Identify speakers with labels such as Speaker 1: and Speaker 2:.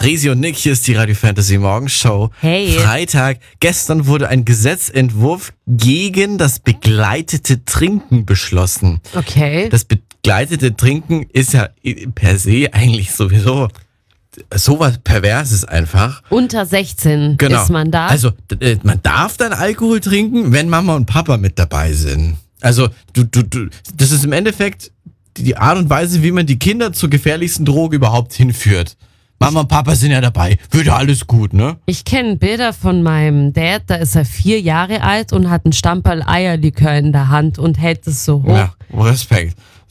Speaker 1: Resi und Nick, hier ist die Radio Fantasy Morgenshow.
Speaker 2: Hey.
Speaker 1: Freitag. Gestern wurde ein Gesetzentwurf gegen das begleitete Trinken beschlossen.
Speaker 2: Okay.
Speaker 1: Das begleitete Trinken ist ja per se eigentlich sowieso sowas Perverses einfach.
Speaker 2: Unter 16
Speaker 1: Genau.
Speaker 2: ist man da.
Speaker 1: Also man darf dann Alkohol trinken, wenn Mama und Papa mit dabei sind. Also das ist im Endeffekt die Art und Weise, wie man die Kinder zur gefährlichsten Droge überhaupt hinführt. Mama und Papa sind ja dabei. Wird ja alles gut, ne?
Speaker 2: Ich kenne Bilder von meinem Dad, da ist er 4 Jahre alt und hat einen Stamperl Eierlikör in der Hand und hält es so hoch.
Speaker 1: Ja, Respekt.